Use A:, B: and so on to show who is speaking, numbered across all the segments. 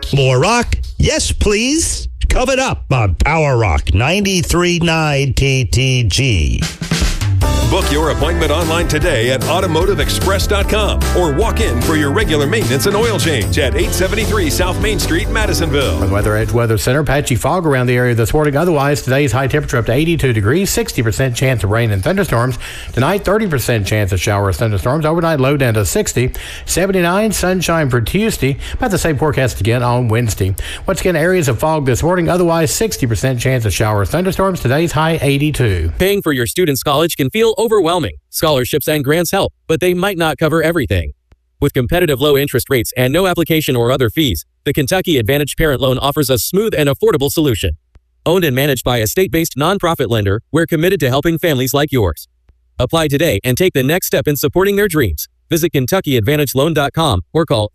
A: More rock? Yes, please. Coming up on Power Rock 93.9 KTG.
B: Book your appointment online today at automotiveexpress.com or walk in for your regular maintenance and oil change at 873 South Main Street, Madisonville.
C: Weather Edge Weather Center. Patchy fog around the area this morning. Otherwise, today's high temperature up to 82 degrees, 60% chance of rain and thunderstorms. Tonight, 30% chance of showers, thunderstorms. Overnight low down to 60. 79 sunshine for Tuesday. About the same forecast again on Wednesday. Once again, areas of fog this morning. Otherwise, 60% chance of showers, thunderstorms. Today's high 82.
D: Paying for your student's college can feel overwhelming. Scholarships and grants help, but they might not cover everything. With competitive low interest rates and no application or other fees, the Kentucky Advantage Parent Loan offers a smooth and affordable solution. Owned and managed by a state-based nonprofit lender, we're committed to helping families like yours. Apply today and take the next step in supporting their dreams. Visit KentuckyAdvantageLoan.com or call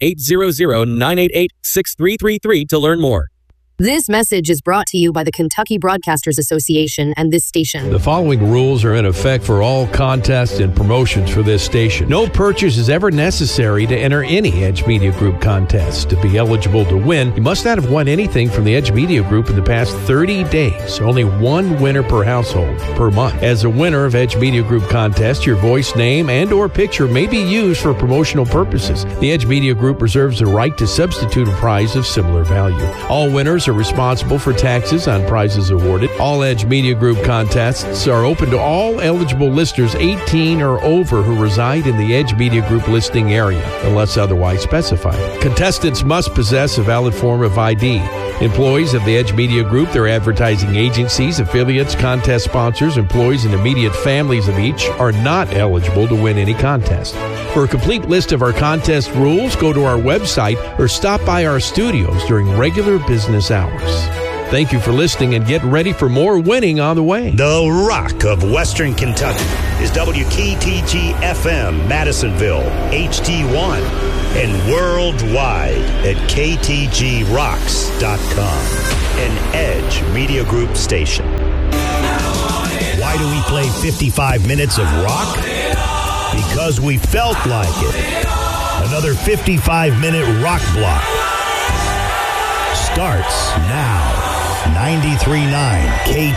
D: 800-988-6333 to learn more.
E: This message is brought to you by the Kentucky Broadcasters Association and this station.
F: The following rules are in effect for all contests and promotions for this station. No purchase is ever necessary to enter any Edge Media Group contest. To be eligible to win, you must not have won anything from the Edge Media Group in the past 30 days. Only one winner per household per month. As a winner of Edge Media Group contest, your voice, name, and or picture may be used for promotional purposes. The Edge Media Group reserves the right to substitute a prize of similar value. All winners are responsible for taxes on prizes awarded. All Edge Media Group contests are open to all eligible listeners 18 or over who reside in the Edge Media Group listing area, unless otherwise specified. Contestants must possess a valid form of ID. Employees of the Edge Media Group, their advertising agencies, affiliates, contest sponsors, employees, and immediate families of each are not eligible to win any contest. For a complete list of our contest rules, go to our website or stop by our studios during regular business hours. Thank you for listening and get ready for more winning on the way.
A: The Rock of Western Kentucky is WKTG-FM, Madisonville, HD1, and worldwide at KTGRocks.com, an Edge Media Group station. Why do we play 55 minutes of rock? Because we felt like it. Another 55-minute rock block starts now. 93.9 KTG.